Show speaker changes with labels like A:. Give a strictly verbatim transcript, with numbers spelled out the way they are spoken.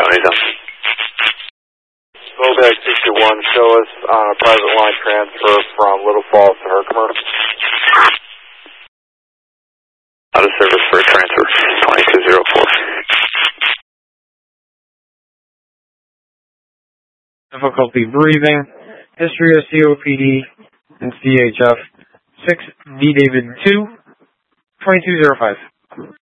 A: anytime.
B: Mobex two two one, show us on a private line transfer from Little Falls to Herkimer.
A: Out of service for a transfer, twenty-two zero four.
C: Difficulty breathing, history of C O P D and C H F, six D David two, twenty-two zero five.